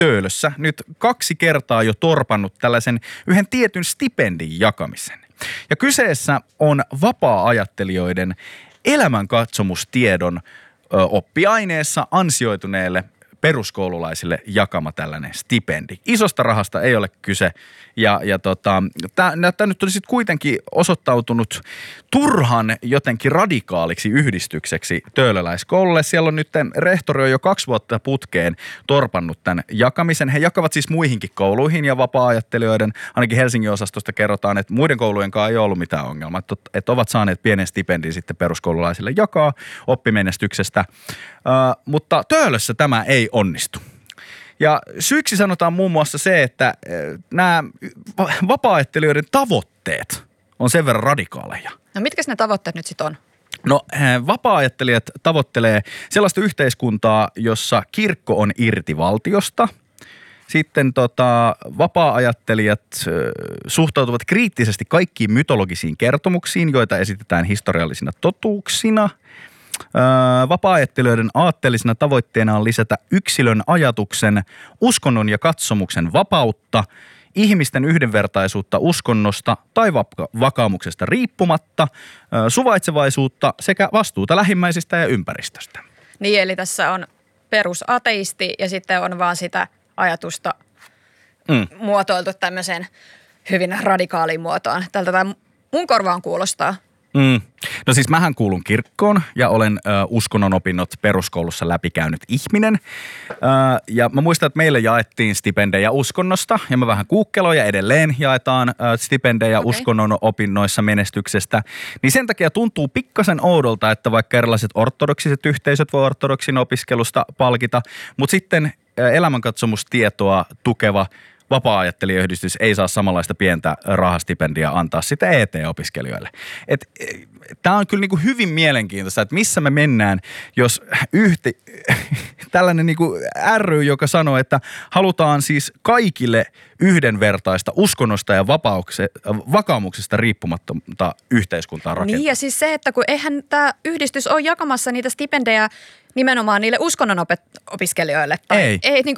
Töölössä nyt 2 kertaa jo torpannut tällaisen yhden tietyn stipendin jakamisen. Ja kyseessä on vapaa-ajattelijoiden elämänkatsomustiedon oppiaineessa ansioituneelle peruskoululaisille jakama tällainen stipendi. Isosta rahasta ei ole kyse ja tämä nyt oli sitten kuitenkin osoittautunut turhan jotenkin radikaaliksi yhdistykseksi töölöläiskoululle. Siellä on nyt rehtori on jo 2 vuotta putkeen torpannut tämän jakamisen. He jakavat siis muihinkin kouluihin ja vapaa-ajattelijoiden, ainakin Helsingin osastosta kerrotaan, että muiden koulujenkaan ei ole ollut mitään ongelmaa. Että ovat saaneet pienen stipendin sitten peruskoululaisille jakaa oppimenestyksestä, mutta Töölössä tämä ei onnistu. Ja syyksi sanotaan muun muassa se, että nämä vapaa-ajattelijoiden tavoitteet on sen verran radikaaleja. No mitkä ne tavoitteet nyt sitten on? No vapaa-ajattelijat tavoittelee sellaista yhteiskuntaa, jossa kirkko on irti valtiosta. Sitten vapaa-ajattelijat suhtautuvat kriittisesti kaikkiin mytologisiin kertomuksiin, joita esitetään historiallisina totuuksina. Vapaa-ajattelijoiden aatteellisena tavoitteena on lisätä yksilön ajatuksen, uskonnon ja katsomuksen vapautta, ihmisten yhdenvertaisuutta uskonnosta tai vakaumuksesta riippumatta, suvaitsevaisuutta sekä vastuuta lähimmäisistä ja ympäristöstä. Niin, eli tässä on perusateisti ja sitten on vaan sitä ajatusta muotoiltu tämmöiseen hyvin radikaaliin muotoon. Tältä tämä mun korvaan kuulostaa. No siis mähän kuulun kirkkoon ja olen uskonnon opinnot peruskoulussa läpikäynyt ihminen. Ja mä muistan, että meille jaettiin stipendejä uskonnosta ja mä vähän googleloin ja edelleen jaetaan stipendejä uskonnon opinnoissa menestyksestä. Niin sen takia tuntuu pikkasen oudolta, että vaikka erilaiset ortodoksiset yhteisöt voi ortodoksin opiskelusta palkita, mutta sitten elämänkatsomustietoa tukeva vapaa-ajattelijayhdistys ei saa samanlaista pientä rahastipendia antaa sitä ET-opiskelijoille. Tämä on kyllä niinku hyvin mielenkiintoista, että missä me mennään, jos tällainen niinku ry, joka sanoo, että halutaan siis kaikille yhdenvertaista uskonnosta ja vakaumuksesta riippumatonta yhteiskuntaa rakentaa. Niin ja siis se, että kun eihän tämä yhdistys ole jakamassa niitä stipendejä nimenomaan niille uskonnon opiskelijoille. Ei.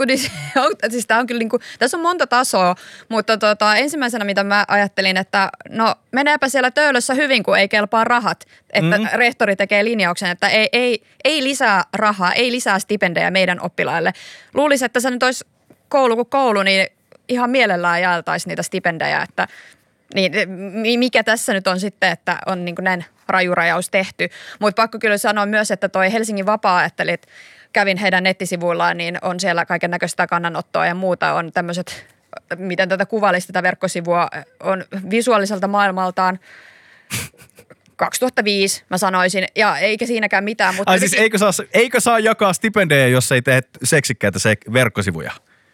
Siis tämä on kyllä niinku, tässä on monta tasoa, mutta ensimmäisenä mitä mä ajattelin, että no meneepä siellä Töölössä hyvin, kun ei kelpaa rahat. Että rehtori tekee linjauksen, että ei lisää rahaa, ei lisää stipendejä meidän oppilaille. Luulisi, että se nyt olisi koulu kuin koulu, niin ihan mielellään jaeltaisiin niitä stipendejä, että niin, mikä tässä nyt on sitten, että on niin kuin näin rajurajaus tehty. Mutta pakko kyllä sanoa myös, että toi Helsingin vapaa-ajattelijat, kävin heidän nettisivuillaan, niin on siellä kaiken näköistä kannanottoa ja muuta. On tämmöiset, miten tätä kuvailisi tätä verkkosivua, on visuaaliselta maailmaltaan 2005 mä sanoisin, ja eikä siinäkään mitään. Mutta siis eikö saa jakaa stipendejä, jos ei tee seksikkäitä verkkosivuja?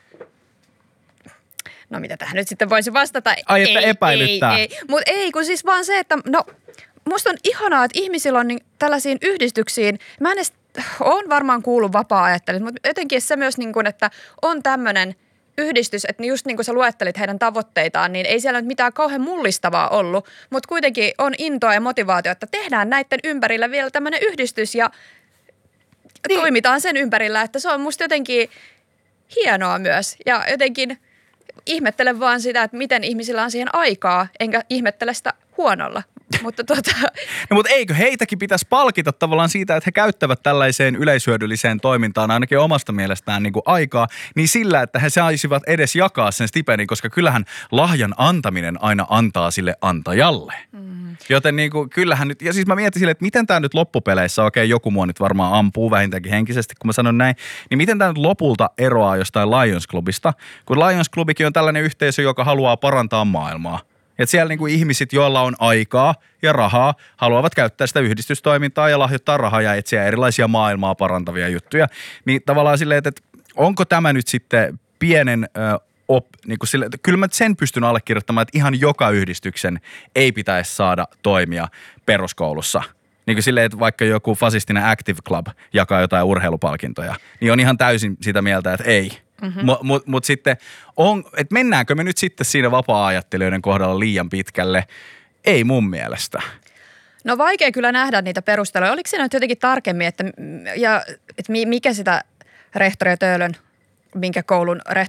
No mitä tähän nyt sitten voisi vastata? Ai, että epäilyttää. Ei. Mutta ei, kun siis vaan se, että no musta on ihanaa, että ihmisillä on niin tällaisiin yhdistyksiin, mä en edes, on varmaan kuullut vapaa-ajattelijat, mutta jotenkin se myös niin kuin, että on tämmöinen yhdistys, että just niin kuin sä luettelit heidän tavoitteitaan, niin ei siellä nyt mitään kauhean mullistavaa ollut, mutta kuitenkin on intoa ja motivaatio, että tehdään näiden ympärillä vielä tämmöinen yhdistys ja toimitaan sen ympärillä, että se on musta jotenkin hienoa myös ja jotenkin ihmettelen vaan sitä, että miten ihmisillä on siihen aikaa, enkä ihmettele sitä huonolla. Mutta No, mutta eikö heitäkin pitäisi palkita tavallaan siitä, että he käyttävät tällaiseen yleishyödylliseen toimintaan ainakin omasta mielestään niin kuin aikaa, niin sillä, että he saisivat edes jakaa sen stipendin, koska kyllähän lahjan antaminen aina antaa sille antajalle. Joten niin kuin, kyllähän nyt, ja siis mä mietin sille, että miten tämä nyt loppupeleissä, okei, joku mua nyt varmaan ampuu vähintäänkin henkisesti, kun mä sanon näin, niin miten tämä nyt lopulta eroaa jostain Lions Clubista, kun Lions Clubikin on tällainen yhteisö, joka haluaa parantaa maailmaa. Että siellä niinku ihmiset, joilla on aikaa ja rahaa, haluavat käyttää sitä yhdistystoimintaa ja lahjoittaa rahaa ja etsiä erilaisia maailmaa parantavia juttuja. Niin tavallaan silleen, että onko tämä nyt sitten pienen niinku sille, että kyllä mä sen pystyn allekirjoittamaan, että ihan joka yhdistyksen ei pitäisi saada toimia peruskoulussa. Niin kuin silleen, että vaikka joku fasistinen Active Club jakaa jotain urheilupalkintoja, niin on ihan täysin sitä mieltä, että ei. Mutta sitten, että mennäänkö me nyt sitten siinä vapaa-ajattelijoiden kohdalla liian pitkälle? Ei mun mielestä. No vaikea kyllä nähdä niitä perusteluja. Oliko siinä nyt jotenkin tarkemmin, että mikä sitä rehtori Töölön minkä koulun